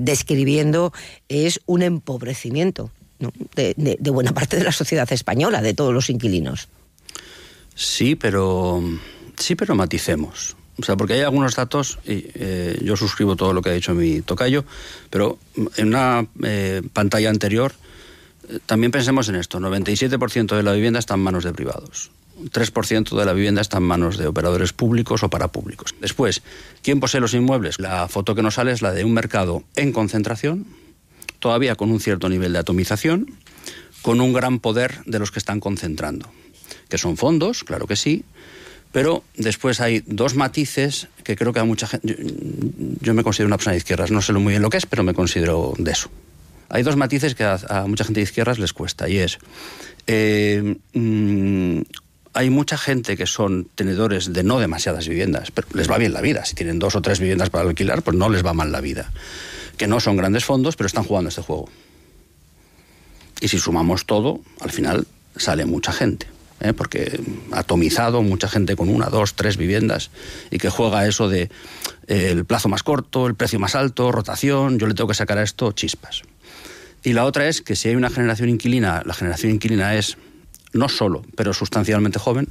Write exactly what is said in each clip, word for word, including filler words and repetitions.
describiendo es un empobrecimiento, ¿no?, de, de, de buena parte de la sociedad española, de todos los inquilinos. Sí, pero sí, pero maticemos. O sea, porque hay algunos datos, y eh, yo suscribo todo lo que ha dicho mi tocayo, pero en una eh, pantalla anterior eh, también pensemos en esto: noventa y siete por ciento de la vivienda está en manos de privados, tres por ciento de la vivienda está en manos de operadores públicos o parapúblicos. Después, ¿quién posee los inmuebles? La foto que nos sale es la de un mercado en concentración, todavía con un cierto nivel de atomización, con un gran poder de los que están concentrando, que son fondos, claro que sí, pero después hay dos matices que creo que a mucha gente... Yo, yo me considero una persona de izquierdas, no sé muy bien lo que es, pero me considero de eso. Hay dos matices que a, a mucha gente de izquierdas les cuesta, y es... Eh, mmm, hay mucha gente que son tenedores de no demasiadas viviendas, pero les va bien la vida. Si tienen dos o tres viviendas para alquilar, pues no les va mal la vida. Que no son grandes fondos, pero están jugando este juego. Y si sumamos todo, al final sale mucha gente. ¿eh? Porque atomizado, mucha gente con una, dos, tres viviendas, y que juega eso de eh, el plazo más corto, el precio más alto, rotación, yo le tengo que sacar a esto chispas. Y la otra es que si hay una generación inquilina, la generación inquilina es no solo, pero sustancialmente joven,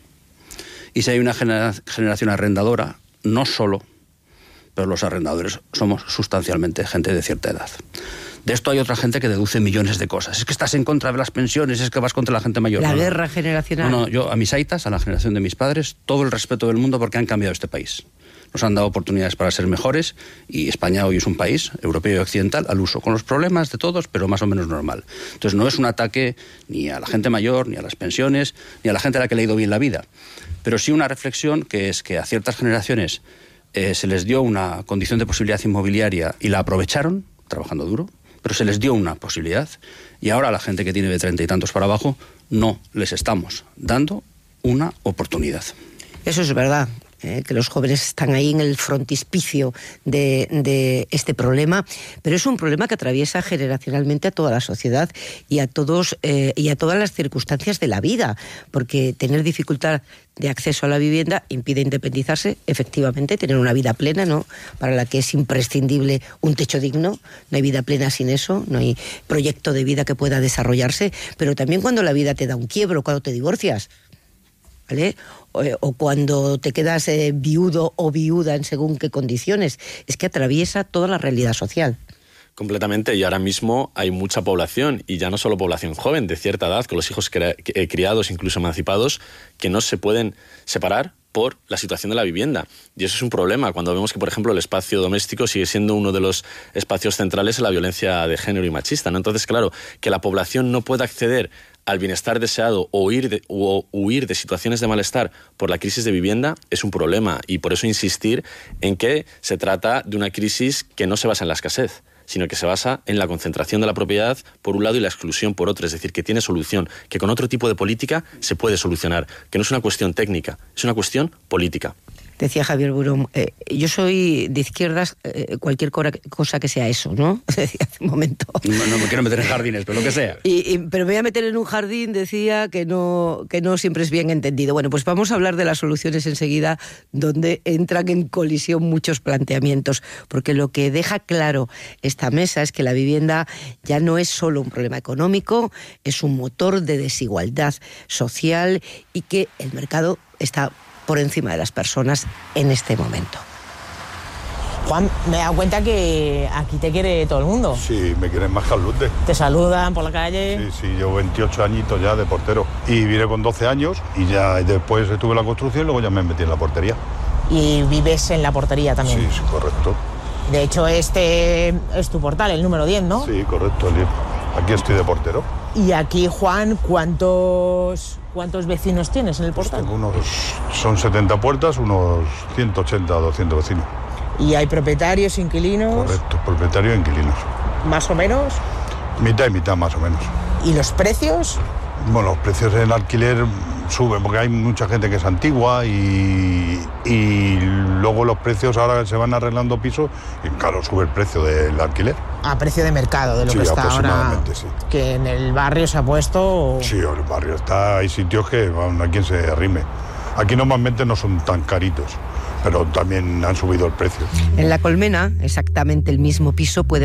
y si hay una genera- generación arrendadora, no solo, pero los arrendadores somos sustancialmente gente de cierta edad. De esto hay otra gente que deduce millones de cosas. Es que estás en contra de las pensiones, es que vas contra la gente mayor. La no, guerra no. generacional. No, no, yo a mis aitas, a la generación de mis padres, todo el respeto del mundo porque han cambiado este país. Nos han dado oportunidades para ser mejores, y España hoy es un país europeo y occidental al uso, con los problemas de todos, pero más o menos normal. Entonces no es un ataque ni a la gente mayor, ni a las pensiones, ni a la gente a la que le ha ido bien la vida, pero sí una reflexión, que es que a ciertas generaciones eh, se les dio una condición de posibilidad inmobiliaria y la aprovecharon, trabajando duro, pero se les dio una posibilidad, y ahora a la gente que tiene de treinta y tantos para abajo no les estamos dando una oportunidad. Eso es verdad. Eh, que los jóvenes están ahí en el frontispicio de, de este problema, pero es un problema que atraviesa generacionalmente a toda la sociedad y a todos eh, y a todas las circunstancias de la vida, porque tener dificultad de acceso a la vivienda impide independizarse, efectivamente, tener una vida plena, ¿no?, para la que es imprescindible un techo digno. No hay vida plena sin eso, no hay proyecto de vida que pueda desarrollarse, pero también cuando la vida te da un quiebro, cuando te divorcias, ¿vale?, o, o cuando te quedas eh, viudo o viuda en según qué condiciones, es que atraviesa toda la realidad social. Completamente, y ahora mismo hay mucha población, y ya no solo población joven, de cierta edad, con los hijos cri- criados, incluso emancipados, que no se pueden separar por la situación de la vivienda. Y eso es un problema cuando vemos que, por ejemplo, el espacio doméstico sigue siendo uno de los espacios centrales en la violencia de género y machista, ¿no? Entonces, claro, que la población no pueda acceder al bienestar deseado o huir, de, o huir de situaciones de malestar por la crisis de vivienda es un problema, y por eso insistir en que se trata de una crisis que no se basa en la escasez, sino que se basa en la concentración de la propiedad por un lado y la exclusión por otro, es decir, que tiene solución, que con otro tipo de política se puede solucionar, que no es una cuestión técnica, es una cuestión política. Decía Javier Burón, eh, yo soy de izquierdas, eh, cualquier cora, cosa que sea eso, ¿no? Decía hace un momento. No, no me quiero meter en jardines, pero lo que sea. Y, y, pero me voy a meter en un jardín, decía, que no, que no siempre es bien entendido. Bueno, pues vamos a hablar de las soluciones enseguida, donde entran en colisión muchos planteamientos, porque lo que deja claro esta mesa es que la vivienda ya no es solo un problema económico, es un motor de desigualdad social, y que el mercado está por encima de las personas en este momento. Juan, me he dado cuenta que aquí te quiere todo el mundo. Sí, me quieren más que al Lute. Te saludan por la calle. Sí, sí, llevo veintiocho añitos ya de portero. Y vine con doce años y ya después estuve en la construcción y luego ya me metí en la portería. Y vives en la portería también. Sí, sí, correcto. De hecho, este es tu portal, el número diez, ¿no? Sí, correcto. Aquí estoy de portero. Y aquí, Juan, ¿cuántos, cuántos vecinos tienes en el Pues portal? tengo unos, son setenta puertas, unos ciento ochenta, doscientos vecinos. ¿Y hay propietarios, inquilinos? Correcto, propietarios e inquilinos. ¿Más o menos? Mitad y mitad más o menos. ¿Y los precios? Bueno, los precios en alquiler suben porque hay mucha gente que es antigua y, y luego los precios ahora se van arreglando pisos y claro, sube el precio del alquiler. A precio de mercado, de lo Sí, que está ahora. Sí. Que en el barrio se ha puesto... Sí, en el barrio está, hay sitios que bueno, a quien se arrime. Aquí normalmente no son tan caritos, pero también han subido el precio. En La Colmena, exactamente el mismo piso puede